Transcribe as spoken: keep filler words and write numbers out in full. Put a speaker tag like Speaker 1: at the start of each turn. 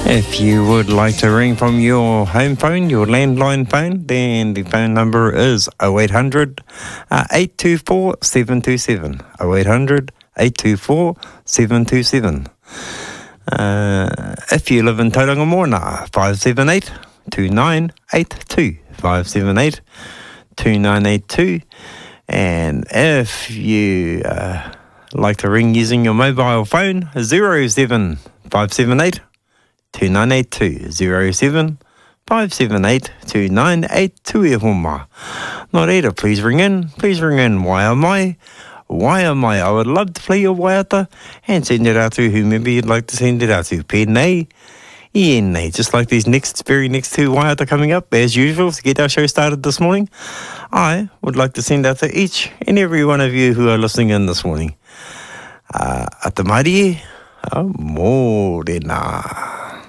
Speaker 1: If you would like to ring from your home phone, your landline phone, then the phone number is oh eight hundred, eight two four, seven two seven. oh eight hundred, eight two four, seven two seven. Uh, if you live in Tauranga Moana, five seven eight, two nine eight two. five seven eight, two nine eight two. And if you uh, like to ring using your mobile phone, zero seven five seven eight, two nine eight two. zero seven five seven eight, two nine eight two e homa. Nō reira, please ring in. Please ring in. Why am I? Why am I? I would love to play your waiata and send it out to whomever you'd like to send it out to. Pēnei, ienei. Just like these next, very next two waiata coming up, as usual, to get our show started this morning, I would like to send out to each and every one of you who are listening in this morning. Uh, Ata Marie, uh, mōrena.